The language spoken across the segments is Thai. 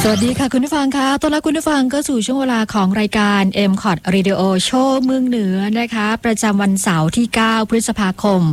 สวัสดีค่ะคุณผู้ฟังค่ะต้อนรับคุณผู้ฟังก็สู่ช่วงเวลาของรายการ MCOT Radio Show เมืองเหนือนะคะประจำวันเสาร์ที่9พฤษภาคม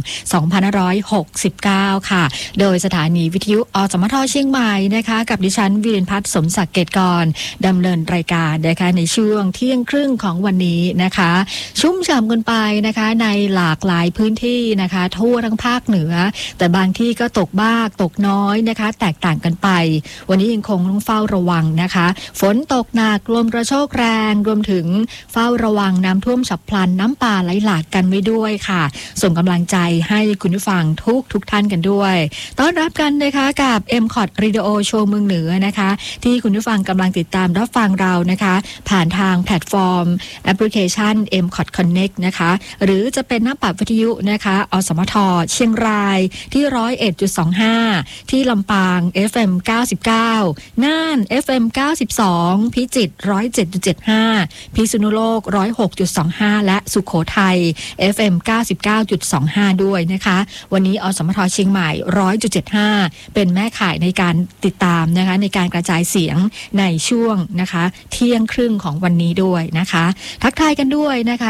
2569ค่ะโดยสถานีวิทยุอสมทเชียงใหม่นะคะกับดิฉันวิรินทร์พัฒน์สมศักดิ์เกตกรดำเนินรายการนะคะในช่วงเที่ยงครึ่งของวันนี้นะคะชุ่มฉ่ำกันไปนะคะในหลากหลายพื้นที่นะคะทั่วทั้งภาคเหนือแต่บางที่ก็ตกบ้างตกน้อยนะคะแตกต่างกันไปวันนี้ยังคงต้องเฝ้าระวังนะคะฝนตกหนักลมกระโชกแรงรวมถึงเฝ้าระวังน้ำท่วมฉับพลันน้ำป่าไหลหลากกันไว้ด้วยค่ะส่งกำลังใจให้คุณผู้ฟังทุกท่านกันด้วยต้อนรับกันนะคะกับ MCOT Radio Show เมืองเหนือนะคะที่คุณผู้ฟังกำลังติดตามรับฟังเรานะคะผ่านทางแพลตฟอร์มแอปพลิเคชัน MCOT Connect นะคะหรือจะเป็นหน้าปัดวิทยุนะคะอสมทเชียงรายที่ 101.25 ที่ลำปาง FM 99 น่าน FM 92 พิจิตร 107.75 พิษณุโลก 106.25 และสุโขทัย FM 99.25 ด้วยนะคะวันนี้อสมทเชียงใหม่ 100.75 เป็นแม่ข่ายในการติดตามนะคะในการกระจายเสียงในช่วงนะคะเที่ยงครึ่งของวันนี้ด้วยนะคะทักทายกันด้วยนะคะ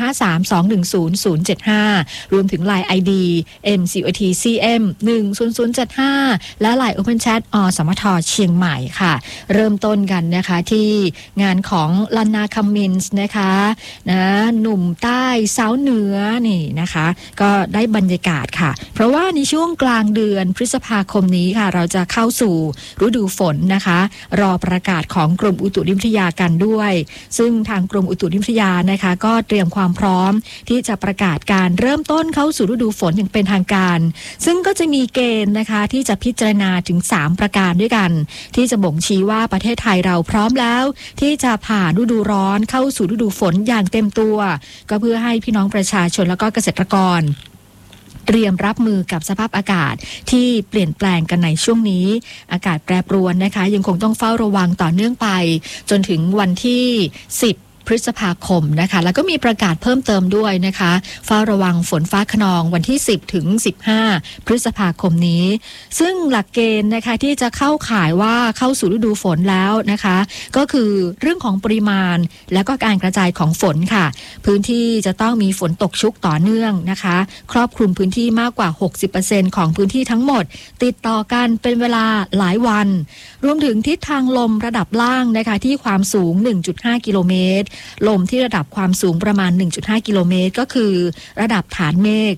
0532100075 รวมถึง LINE ID MCOTCM 10075 และ LINE Open Chat อสมทเชียงใหม่ค่ะเริ่มต้นกันนะคะที่งานของลันนาคัมมินส์นะคะนะหนุ่มใต้สาวเหนือนี่นะคะก็ได้บรรยากาศค่ะเพราะว่าในช่วงกลางเดือนพฤษภาคมนี้ค่ะเราจะเข้าสู่ฤดูฝนนะคะรอประกาศของกรมอุตุนิยมวิทยากันด้วยซึ่งทางกรมอุตุนิยมวิทยานะคะก็เตรียมความพร้อมที่จะประกาศการเริ่มต้นเข้าสู่ฤดูฝนอย่างเป็นทางการซึ่งก็จะมีเกณฑ์นะคะที่จะพิจารณาถึง3ประการด้วยกันที่จะบ่งชี้ว่าประเทศไทยเราพร้อมแล้วที่จะผ่านฤดูร้อนเข้าสู่ฤดูฝนอย่างเต็มตัวก็เพื่อให้พี่น้องประชาชนแล้วก็เกษตรกรเตรียมรับมือกับสภาพอากาศที่เปลี่ยนแปลงกันในช่วงนี้อากาศแปรปรวนนะคะยังคงต้องเฝ้าระวังต่อเนื่องไปจนถึงวันที่10พฤษภาคมนะคะแล้วก็มีประกาศเพิ่มเติมด้วยนะคะเฝ้าระวังฝนฟ้าคะนองวันที่10ถึง15พฤษภาคมนี้ซึ่งหลักเกณฑ์นะคะที่จะเข้าข่ายว่าเข้าสู่ฤดูฝนแล้วนะคะก็คือเรื่องของปริมาณและก็การกระจายของฝนค่ะพื้นที่จะต้องมีฝนตกชุกต่อเนื่องนะคะครอบคลุมพื้นที่มากกว่า 60% ของพื้นที่ทั้งหมดติดต่อกันเป็นเวลาหลายวันรวมถึงทิศทางลมระดับล่างนะคะที่ความสูง 1.5 กิโลเมตรลมที่ระดับความสูงประมาณ 1.5 กิโลเมตรก็คือระดับฐานเมฆ